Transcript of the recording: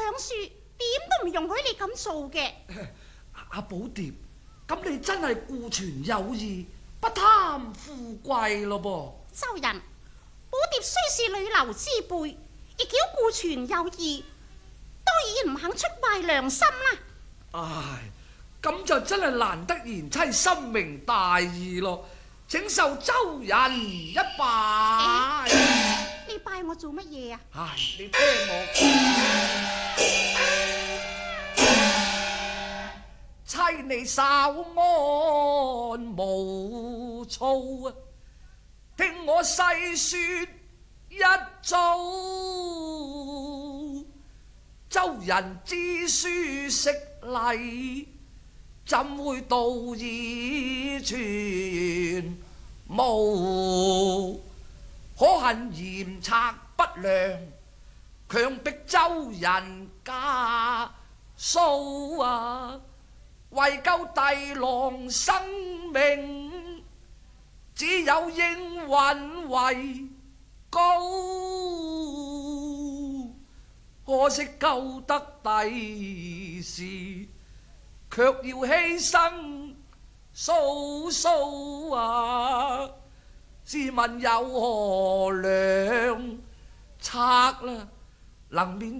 兩樹點都唔容許你咁做嘅。 阿寶蝶，咁你真係顧全有義，不貪富貴咯噃。 周人，寶蝶雖是女流之輩，亦叫顧全有義，當然唔肯出賣良心啦。 唉，咁就真係難得賢妻深明大義咯，請受周人一拜。 你拜我做乜嘢啊？ 唉，你聽我妻你稍安無躁啊，聽我細說一遭。周人知書識禮，怎會道義全無？可恨嚴策不良，強迫周人嫁蘇啊！為救弟郎生命，只有應允為高。可惜救得弟時，卻要犧牲蘇蘇啊！試問有何良策啦，能免